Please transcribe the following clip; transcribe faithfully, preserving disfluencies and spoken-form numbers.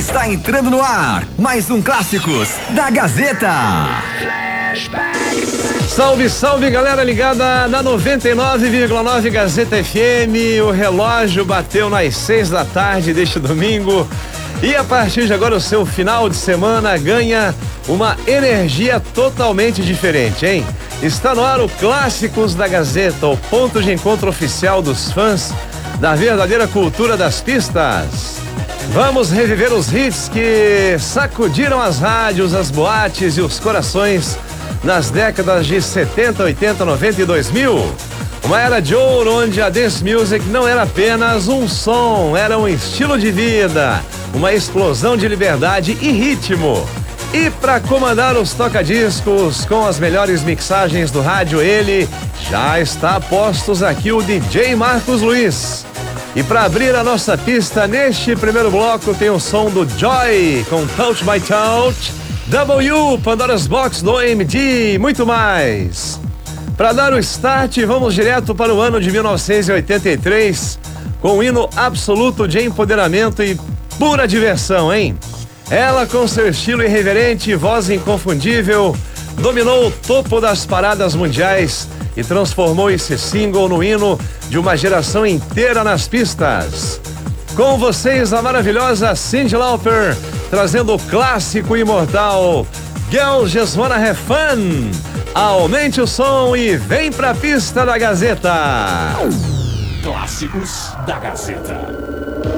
Está entrando no ar mais um Clássicos da Gazeta. Salve, salve, galera ligada na noventa e nove vírgula nove Gazeta F M. O relógio bateu nas seis da tarde deste domingo e a partir de agora o seu final de semana ganha uma energia totalmente diferente, hein? Está no ar o Clássicos da Gazeta, o ponto de encontro oficial dos fãs da verdadeira cultura das pistas. Vamos reviver os hits que sacudiram as rádios, as boates e os corações nas décadas de setenta, oitenta, noventa e dois mil. Uma era de ouro onde a dance music não era apenas um som, era um estilo de vida, uma explosão de liberdade e ritmo. E para comandar os toca-discos com as melhores mixagens do rádio, ele já está a postos aqui, o D J Marcos Luiz. E para abrir a nossa pista neste primeiro bloco tem o som do Joy com Touch by Touch, W, Pandora's Box do O M D e muito mais. Para dar o start, vamos direto para o ano de mil novecentos e oitenta e três com um hino absoluto de empoderamento e pura diversão, hein? Ela, com seu estilo irreverente e voz inconfundível, dominou o topo das paradas mundiais e transformou esse single no hino de uma geração inteira nas pistas. Com vocês, a maravilhosa Cyndi Lauper, trazendo o clássico imortal Girls Just Wanna Have Fun. Aumente o som e vem pra pista da Gazeta. Clássicos da Gazeta.